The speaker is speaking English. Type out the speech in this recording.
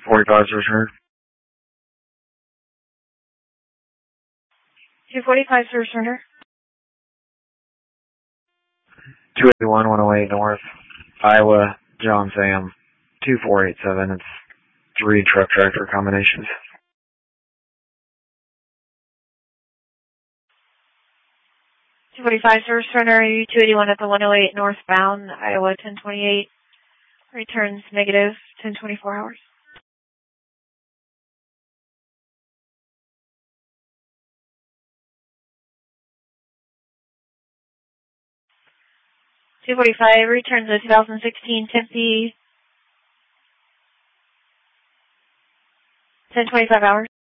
245 service center. 245 service center. 281 108 North, Iowa, John Sam, 2487. It's 3 truck tractor combinations. 245 service center, 281 at the 108 northbound, Iowa 1028. Returns negative 1024 hours. $245 returns a 2016 Tempe 1025 hours.